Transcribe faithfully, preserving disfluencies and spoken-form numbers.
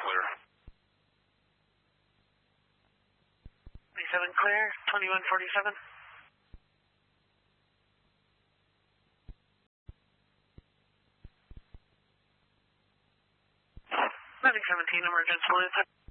clear. twenty-seven clear, twenty-one forty-seven. Medic seventeen, emergency.